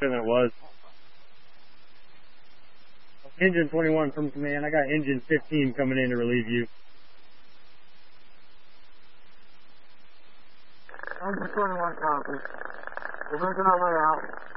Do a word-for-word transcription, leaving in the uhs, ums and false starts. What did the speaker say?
than it was. Engine twenty-one from command. I got engine fifteen coming in to relieve you. Engine twenty-one copy. We're making our way out.